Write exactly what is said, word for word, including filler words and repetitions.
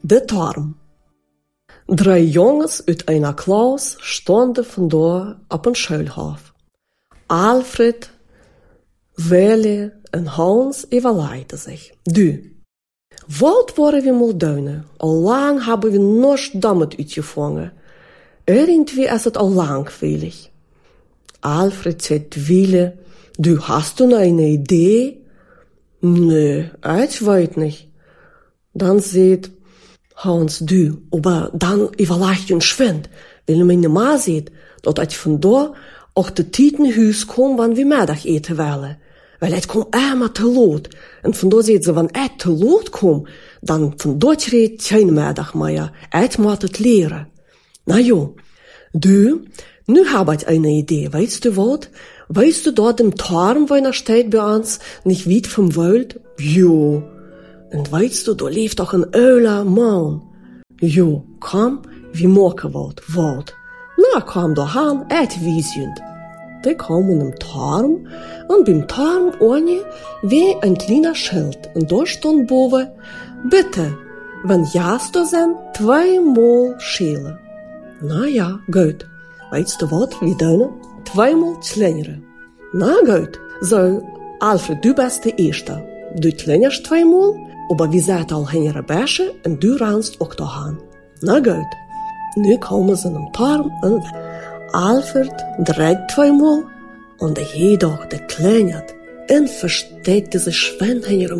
De Torm. Drei jongens uit einer Klaus stonden vandaar op een schuilhof. Alfred, Welle en Hans evalueerden zich. Du, wat worden we mal duinen? Al lang hebben we nog damit uitgevangen. Irgendwie is het al langweilig. Alfred sagt Wille, du, hast du noch eine Idee? Nee, ich weiß nicht. Dann sagt Hans, du, aber dann evalueert je schwind. Weil meine Ma sieht, dat ich von da auch de Tietenhuis kom, wann wir Mittag eten willen. Weil ich kom immer te laat. En van da sieht sie, wenn ich te laat kom, dann von dort redt geen Mittag mehr. Ich muss het leren. Na jo, du, nu hab ich eine Idee, weißt du wat? Weißt du dort im Turm, wo einer steht bei uns, nicht weit vom Wald? Jo. Und weißt du, da lebt doch ein öler Mann. Jo, komm, wir machen wat, wat. Na, komm da han, et wiesjend. Die kommen im Turm, und beim Turm ohne wie ein kleiner Schild. Und da stand boven, bitte, wenn Jas da sind, zweimal schälen. Na ja, gut. Weißt du wat, wie deine? Zweimal kleinere. Na gut, so, Alfred, du bist der Erste. Du kleinerst zweimal, aber wir seid al hingere Bäsche und du rannst auch dahin. Na gut. Nu kommen sie in den Turm und Alfred dreht zweimal und der Hedog, der kleinert, und versteckt diese Schwände